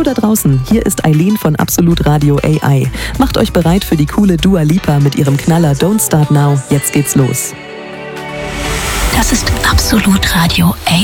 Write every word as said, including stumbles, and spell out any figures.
da draußen, hier ist Eileen von Absolut Radio A I. Macht euch bereit für die coole Dua Lipa mit ihrem Knaller Don't Start Now. Jetzt geht's los. Das ist Absolut Radio A